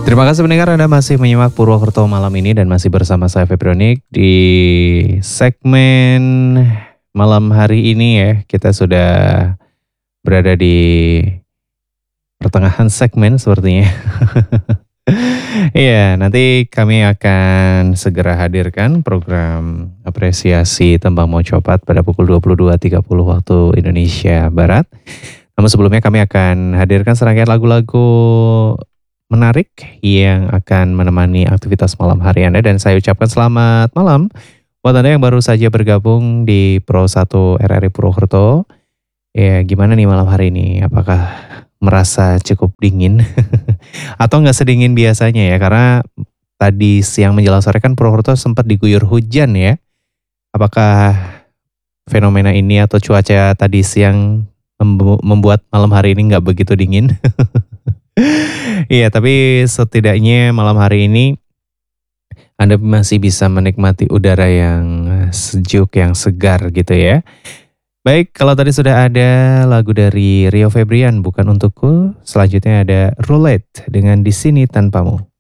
Terima kasih pendengar Anda masih menyimak Purwokerto malam ini dan masih bersama saya Febronik di segmen malam hari ini ya. Kita sudah berada di pertengahan segmen sepertinya. Iya, nanti kami akan segera hadirkan program apresiasi Tembang Mau Copat pada pukul 22.30 waktu Indonesia Barat. Namun sebelumnya kami akan hadirkan serangkaian lagu-lagu menarik yang akan menemani aktivitas malam hari Anda dan saya ucapkan selamat malam buat Anda yang baru saja bergabung di Pro 1 RRI Purwokerto. Ya, gimana nih malam hari ini? Apakah merasa cukup dingin atau nggak sedingin biasanya ya? Karena tadi siang menjelang sore kan Purwokerto sempat diguyur hujan ya. Apakah fenomena ini atau cuaca tadi siang membuat malam hari ini nggak begitu dingin? Iya, tapi setidaknya malam hari ini Anda masih bisa menikmati udara yang sejuk, yang segar gitu ya. Baik, kalau tadi sudah ada lagu dari Rio Febrian, Bukan Untukku. Selanjutnya ada Roulette dengan Di Sini Tanpamu.